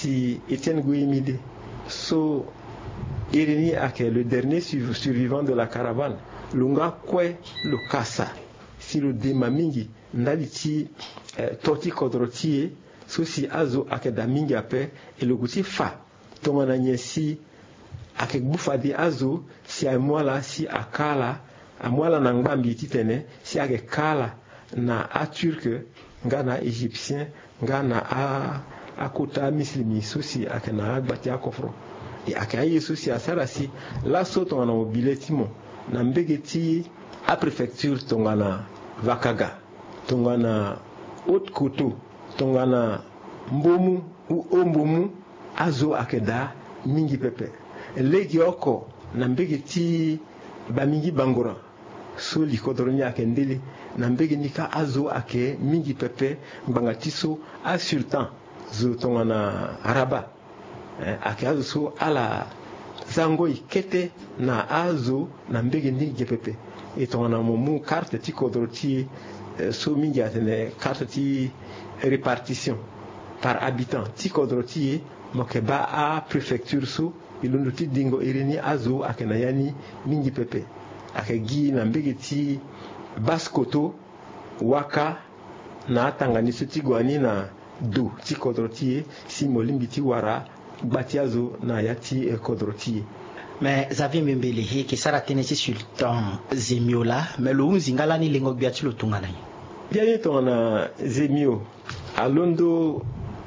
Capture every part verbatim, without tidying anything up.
si Étienne Gouimide so irini ake le dernier survivant de la caravane lunga kwe lo kasa si lo dema mingi ndali ti eh, toti kodrotie so si azo ake da mingi ape e lo guti fa tongana nyesi ake gbufa di azo si a mwala si akala a mwala na ngbambi titene si ake kala na a turque nga na égyptien nga na a akota muslimi so si ake na agbati akofro e ake aye so si asara si la so tongana mobiletimo na mbegeti a préfecture tongana Vakaga tongana Haute-Koto tongana Mbomu ou Ombomu azo akeda mingi pepe legi oko na mbegeti bamingi bangora so likodroni akendele na mbege nika azo ake mingi pepe mbangatiso a sultan zo tongana Araba eh, ake azo so ala zango ikete na azo na mbege nige pepe et tongana momu carte ti kodroti eh, so mingi atene carte ti répartition par habitant ti kodroti mokeba a préfecture so ilondo ti dingo irini azo ake na yani mingi pepe ake gi na mbege ti Baskoto waka na tangani so ti gwani na do ti kodroti si molimbi ti wara gbati azo na ya ti eh, kodroti. Mais Xavier Mbembele he ke sara tene ti sultan Zemio la mais lo unzi ngala ni lengo bia ti lo tungana bia ni tongana Zemio alondo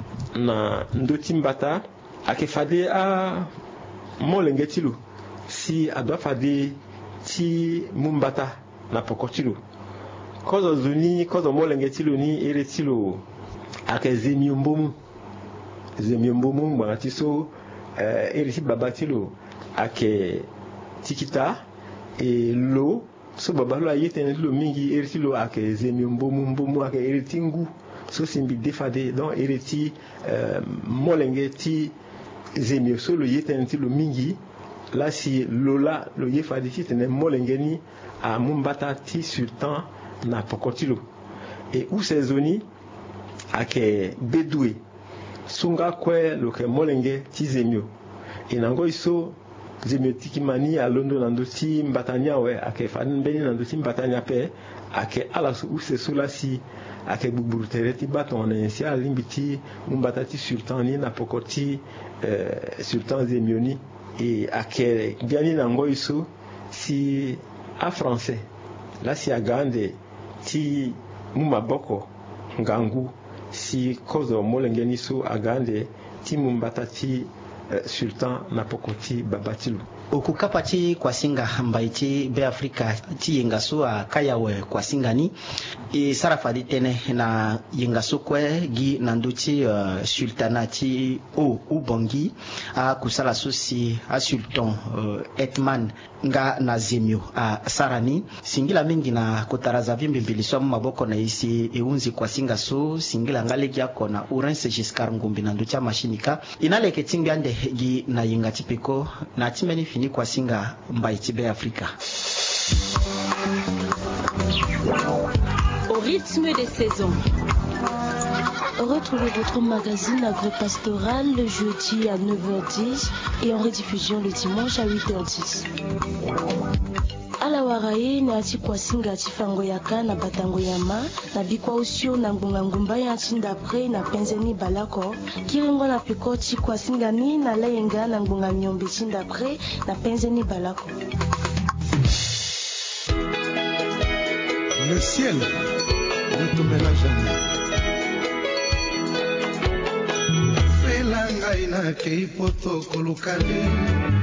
na ndo ti mbata ake fade a molenge ti lo si adwa fade ti mumbata na poko ti lo kozo zuni kozo molenge ti lo ni ere ti lo ake Zemio mbomu Zemio mbomu mbanga ti so eh, ere ti baba ti lo ake tikita e lo so baba lo aye tene lo mingi ere ti lo ake Zemio mbomu mbomu ake ere ti ngu so simbi defade donc ere ti euh, molenge ti Zemio so lo ye tene ti lo mingi la si lola lo ye fade ti tene molenge ni a mumbata ti sultan na pokoti lo e u se zoni ake bedue sunga kwe lo ke molenge ti Zemio e nango iso Zemio tikimani alondo nando ti mbatanya we ake fani mbeni nando ti mbatanya pe ake ala so u se so la si ake bugburu tere ti baton na si alimbi ti mumbata ti sultan ni na pokoti eh, sultan Zemio ni e ake biani nango iso si a français la si agande ti mumaboko ngangu si kozo molenge ni so agande ti mumbata ti eh, sultan na pokoti babatilu okukapa ti kuasinga mbai ti be Afrika ti yenga so a kayawe kuasinga ni e sara fadi tene na yenga so kwe gi na ndu ti uh, sultana ti o ubongi a kusala so si a sultan uh, Etman nga na Zemio a sarani singila mingi na kotara Xavier Mbembele so maboko na isi e unzi kuasinga so singila ngalegi akona Orense Giscard Ngombe na ndu ti mashinika inaleke timbiande gi na yenga ti peko na timeni fini kuasinga mbai ti be Afrika. Au rythme des saisons. Retrouvez votre magazine agro-pastoral le jeudi à neuf heures dix et en rediffusion le dimanche à huit heures dix. Ala waraye na ati kuasinga ati fango yaka na batango yama na bikwa usio na ngunga ngumba ya ati ndapre na penzeni balako kiringo na piko ti kuasinga ni na layenga na ngunga nyombe ti ndapre na penzeni balako. Le ciel ne tombera jamais. Fais la ngaina kei poto kolukani.